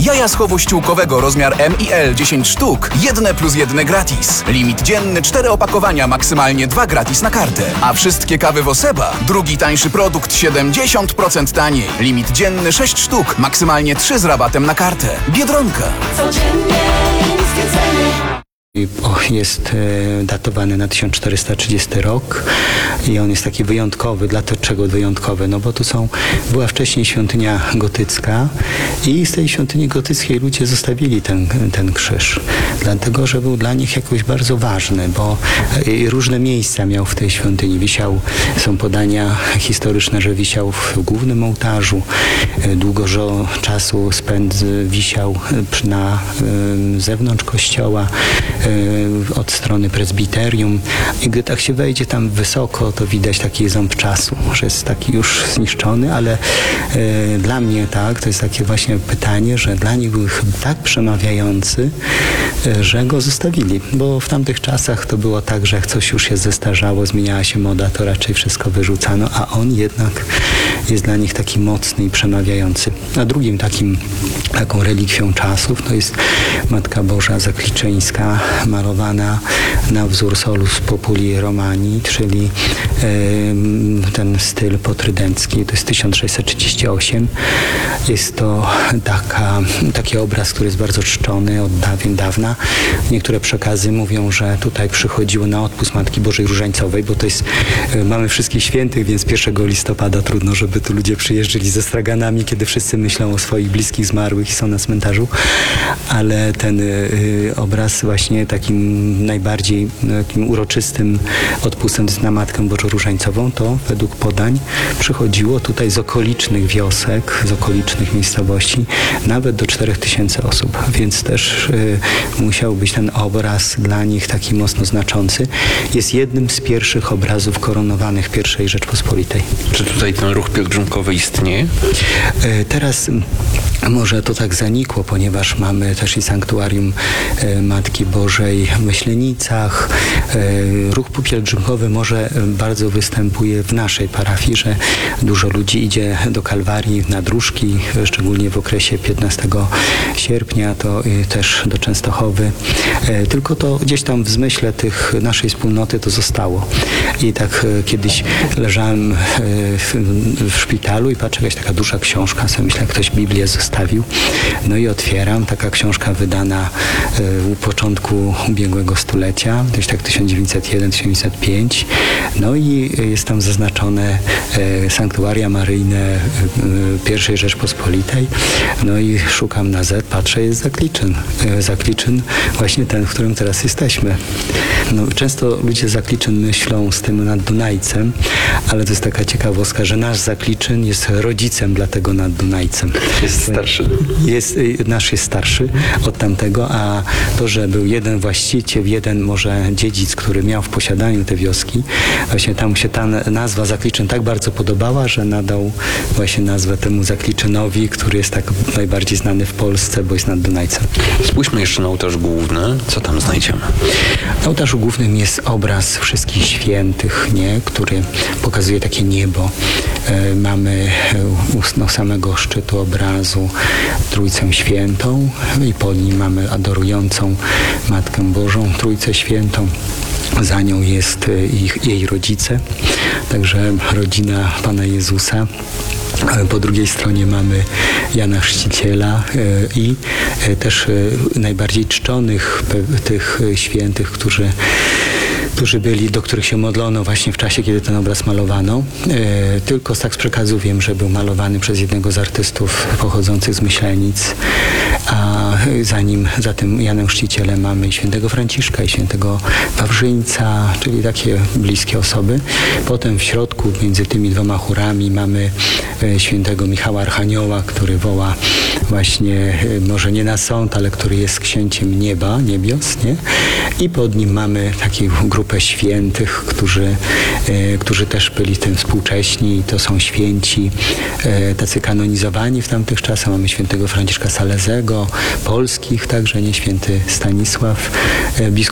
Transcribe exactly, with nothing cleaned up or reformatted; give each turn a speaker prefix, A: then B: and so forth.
A: Jaja z chowu ściółkowego rozmiar M i L dziesięć sztuk, jedne plus jedne gratis. Limit dzienny cztery opakowania, maksymalnie dwa gratis na kartę. A wszystkie kawy Woseba, drugi tańszy produkt siedemdziesiąt procent taniej. Limit dzienny sześć sztuk, maksymalnie trzy z rabatem na kartę. Biedronka.
B: Codziennie niskie ceny.
C: O, jest e, datowany na tysiąc czterysta trzydziesty rok i on jest taki wyjątkowy. Dlaczego wyjątkowy? No bo tu są, była wcześniej świątynia gotycka i z tej świątyni gotyckiej ludzie zostawili ten, ten krzyż. Dlatego, że był dla nich jakoś bardzo ważny, bo e, różne miejsca miał w tej świątyni. Wisiał, są podania historyczne, że wisiał w głównym ołtarzu. E, długo czasu spęd wisiał na e, zewnątrz kościoła, od strony prezbiterium i gdy tak się wejdzie tam wysoko, to widać taki ząb czasu, że jest taki już zniszczony, ale e, dla mnie tak, to jest takie właśnie pytanie, że dla nich był tak przemawiający, e, że go zostawili, bo w tamtych czasach to było tak, że jak coś już się zestarzało, zmieniała się moda, to raczej wszystko wyrzucano, a on jednak jest dla nich taki mocny i przemawiający. A drugim takim, taką relikwią czasów to jest Matka Boża Zakliczyńska, malowana na wzór Solus Populi Romani, czyli e, ten styl potrydencki. To jest tysiąc sześćset trzydzieści osiem. Jest to taka, taki obraz, który jest bardzo czczony od dawien dawna. Niektóre przekazy mówią, że tutaj przychodziło na odpust Matki Bożej Różańcowej, bo to jest, e, mamy wszystkich świętych, więc pierwszego listopada trudno, żeby tu ludzie przyjeżdżali ze straganami, kiedy wszyscy myślą o swoich bliskich zmarłych i są na cmentarzu, ale ten e, obraz właśnie takim najbardziej takim uroczystym odpustem na Matkę Bożą Różańcową, to według podań przychodziło tutaj z okolicznych wiosek, z okolicznych miejscowości, nawet do czterech tysięcy osób, więc też y, musiał być ten obraz dla nich taki mocno znaczący. Jest jednym z pierwszych obrazów koronowanych pierwszej Rzeczpospolitej.
D: Czy tutaj ten ruch pielgrzymkowy istnieje?
C: Y, teraz może to tak zanikło, ponieważ mamy też i sanktuarium y, Matki Bożej w Myślenicach. Ruch pielgrzymkowy może bardzo występuje w naszej parafii, że dużo ludzi idzie do Kalwarii na dróżki, szczególnie w okresie piętnastego sierpnia, to też do Częstochowy. Tylko to gdzieś tam w zmyśle tych naszej wspólnoty to zostało. I tak kiedyś leżałem w, w szpitalu i patrzę, jakaś taka duża książka, sobie myślę, ktoś Biblię zostawił. No i otwieram, taka książka wydana u początku ubiegłego stulecia, to jest tak tysiąc dziewięćset jeden do tysiąc dziewięćset piątego. No i jest tam zaznaczone e, sanktuaria maryjne e, pierwszej Rzeczpospolitej. No i szukam na Z, patrzę, jest Zakliczyn. E, Zakliczyn właśnie ten, w którym teraz jesteśmy. No, często ludzie Zakliczyn myślą z tym nad Dunajcem, ale to jest taka ciekawostka, że nasz Zakliczyn jest rodzicem dla tego nad Dunajcem.
D: Jest starszy.
C: Jest, nasz jest starszy od tamtego, a to, że był jeden właściciel, jeden może dziedzic, który miał w posiadaniu te wioski, właśnie tam się ta nazwa Zakliczyn tak bardzo podobała, że nadał właśnie nazwę temu Zakliczynowi, który jest tak najbardziej znany w Polsce, bo jest nad Dunajcem.
D: Spójrzmy jeszcze na ołtarz główny. Co tam znajdziemy?
C: Na ołtarzu głównym jest obraz wszystkich świętych, nie? Który pokazuje takie niebo. E, mamy u no, samego szczytu obrazu Trójcę Świętą i pod nim mamy adorującą Matkę Bożą, Trójcę Świętą. Za nią jest ich, jej rodzice, także rodzina Pana Jezusa. Po drugiej stronie mamy Jana Chrzciciela i też najbardziej czczonych tych świętych, którzy którzy byli, do których się modlono właśnie w czasie, kiedy ten obraz malowano. E, tylko tak z przekazu wiem, że był malowany przez jednego z artystów pochodzących z Myślenic, a za nim, za tym Janem Chrzcicielem mamy świętego Franciszka i świętego Wawrzyńca, czyli takie bliskie osoby. Potem w środku, między tymi dwoma chórami mamy e, świętego Michała Archanioła, który woła właśnie, e, może nie na sąd, ale który jest księciem nieba, niebios, nie? I pod nim mamy taką grupę świętych, którzy, e, którzy też byli tym współcześni. To są święci e, tacy kanonizowani w tamtych czasach. Mamy świętego Franciszka Salezego, polskich także, nie, święty Stanisław, e, biskup